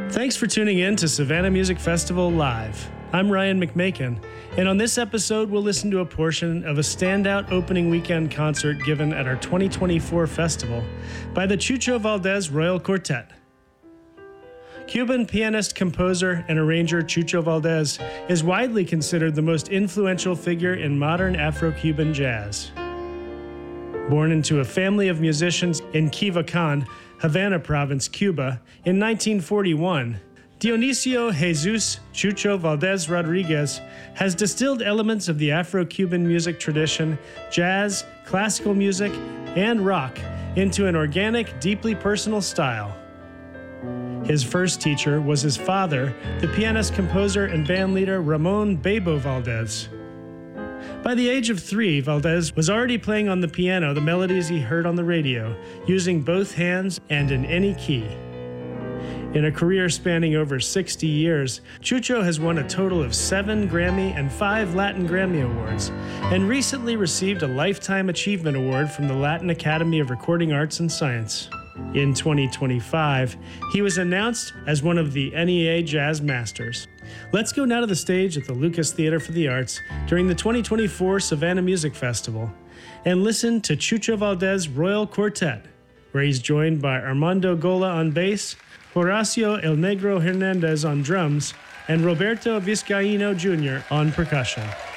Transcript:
Thanks for tuning in to Savannah Music Festival Live. I'm Ryan McMakin, and on this episode, we'll listen to a portion of a standout opening weekend concert given at our 2024 festival by the Chucho Valdés Royal Quartet. Cuban pianist, composer, and arranger Chucho Valdés is widely considered the most influential figure in modern Afro-Cuban jazz. Born into a family of musicians in Quivacán, Havana Province, Cuba, in 1941, Dionisio Jesus Chucho Valdés Rodriguez has distilled elements of the Afro-Cuban music tradition, jazz, classical music, and rock into an organic, deeply personal style. His first teacher was his father, the pianist, composer, and bandleader Ramon Bebo Valdés. By the age of 3, Valdés was already playing on the piano the melodies he heard on the radio, using both hands and in any key. In a career spanning over 60 years, Chucho has won a total of 7 Grammy and 5 Latin Grammy Awards, and recently received a Lifetime Achievement Award from the Latin Academy of Recording Arts and Science. In 2025, he was announced as one of the NEA Jazz Masters. Let's go now to the stage at the Lucas Theater for the Arts during the 2024 Savannah Music Festival and listen to Chucho Valdés Royal Quartet, where he's joined by Armando Gola on bass, Horacio El Negro Hernandez on drums, and Roberto Vizcaíno Jr. on percussion.